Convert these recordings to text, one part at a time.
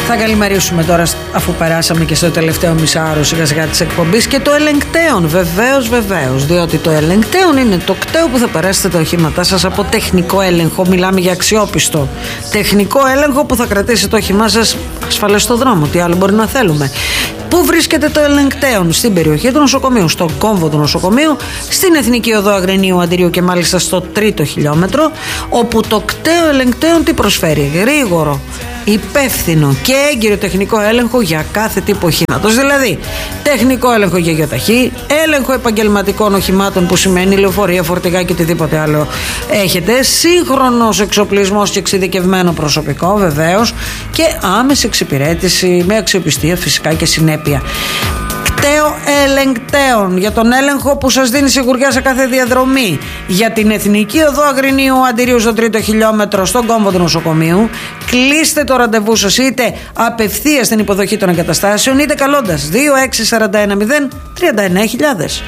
Θα καλημερίσουμε τώρα, αφού περάσαμε και στο τελευταίο μισάωρο σιγά σιγά της εκπομπής, και το ελεγκτέον. Βεβαίως, διότι το ελεγκτέον είναι το κτέο που θα περάσετε τα οχήματά σας από τεχνικό έλεγχο. Μιλάμε για αξιόπιστο τεχνικό έλεγχο που θα κρατήσει το όχημά σας ασφαλές στο δρόμο. Τι άλλο μπορεί να θέλουμε. Πού βρίσκεται το ελεγκτέον? Στην περιοχή του νοσοκομείου, στον κόμβο του νοσοκομείου, στην Εθνική Οδό Αγρινίου Αντιρίου και μάλιστα στο 3ο χιλιόμετρο, όπου το κτέο ελεγκτέον τι προσφέρει? Γρήγορο, υπεύθυνο και έγκυρο τεχνικό έλεγχο για κάθε τύπο οχήματος. Δηλαδή, τεχνικό έλεγχο για γεωταχή, έλεγχο επαγγελματικών οχημάτων, που σημαίνει λεωφορεία, φορτηγά και οτιδήποτε άλλο έχετε, σύγχρονος εξοπλισμός και εξειδικευμένο προσωπικό βεβαίως, και άμεση εξυπηρέτηση με αξιοπιστία φυσικά και συνέπεια. Κτέο ελεγκτέων, για τον έλεγχο που σας δίνει σιγουριά σε κάθε διαδρομή, για την Εθνική Οδό Αγρινίου Αντιρίου στο 3ο χιλιόμετρο, στον κόμβο του νοσοκομείου. Κλείστε το ραντεβού σας είτε απευθείας στην υποδοχή των εγκαταστάσεων, είτε καλώντας 2641 039.000.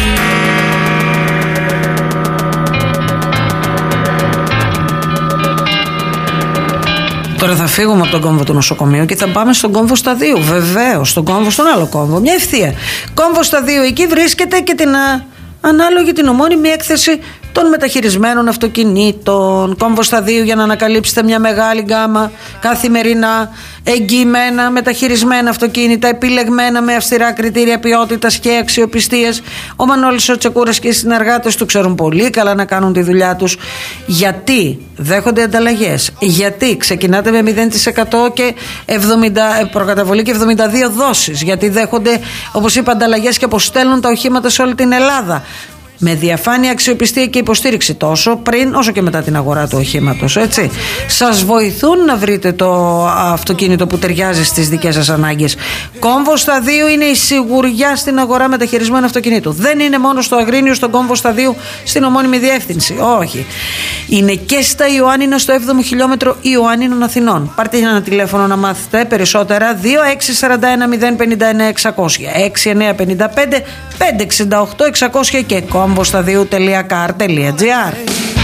Τώρα θα φύγουμε από τον κόμβο του νοσοκομείου και θα πάμε στον κόμβο σταδίου. Βεβαίως, στον κόμβο, στον άλλο κόμβο. Μια ευθεία. Κόμβο σταδίου, εκεί βρίσκεται και την ανάλογη, την ομώνυμη έκθεση των μεταχειρισμένων αυτοκινήτων. Κόμβο σταδίου, για να ανακαλύψετε μια μεγάλη γκάμα καθημερινά εγγυημένα μεταχειρισμένα αυτοκίνητα, επιλεγμένα με αυστηρά κριτήρια ποιότητας και αξιοπιστίας. Ο Μανώλης ο Τσεκούρας και οι συνεργάτες του ξέρουν πολύ καλά να κάνουν τη δουλειά τους. Γιατί δέχονται ανταλλαγές? Γιατί ξεκινάτε με 0% και 70 προκαταβολή και 72 δόσεις? Γιατί δέχονται, όπως είπα, ανταλλαγές και αποστέλνουν τα οχήματα σε όλη την Ελλάδα. Με διαφάνεια, αξιοπιστία και υποστήριξη τόσο πριν όσο και μετά την αγορά του οχήματος, έτσι. Σας βοηθούν να βρείτε το αυτοκίνητο που ταιριάζει στις δικές σας ανάγκες. Κόμβο σταδίου είναι η σιγουριά στην αγορά μεταχειρισμένου αυτοκινήτου. Δεν είναι μόνο στο Αγρίνιο, στον κόμβο σταδίου, στην ομώνυμη διεύθυνση. Όχι. Είναι και στα Ιωάννινα, στο 7ο χιλιόμετρο Ιωάννινων Αθηνών. Πάρτε ένα τηλέφωνο να μάθετε περισσότερα. 2641 059 600, 6955 568 600 και κόμβοσταδίου.car.gr.